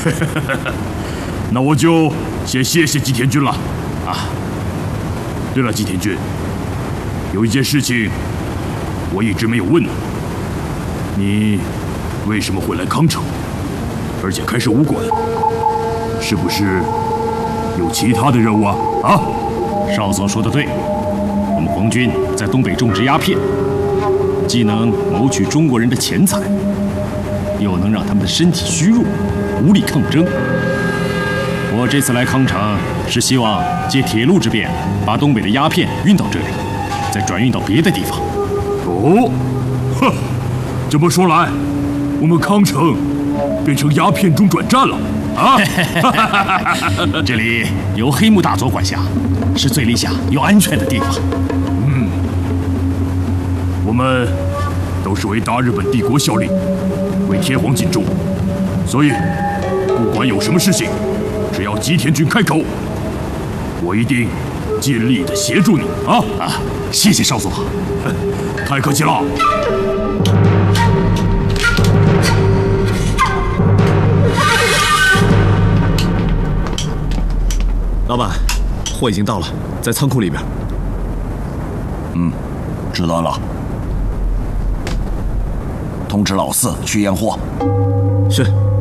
那我就先谢谢吉田君了。啊，对了，吉田君，有一件事情我一直没有问你，为什么会来康城，而且开设武馆？是不是有其他的任务啊？啊， 少佐说的对，我们皇军在东北种植鸦片，既能谋取中国人的钱财，又能让他们的身体虚弱，无力抗争。我这次来康城，是希望借铁路之便，把东北的鸦片运到这里，再转运到别的地方。 哦，哼，这么说来，我们康城变成鸦片中转站了啊！ 这里由黑木大佐管辖，是最理想又安全的地方。 我们都是为大日本帝国效力，为天皇尽忠，所以不管有什么事情，只要吉田君开口，我一定尽力的协助你啊！ 谢谢少佐， 太客气了。 老板，货已经到了，在仓库里边。 知道了。通知老四去验货。 是。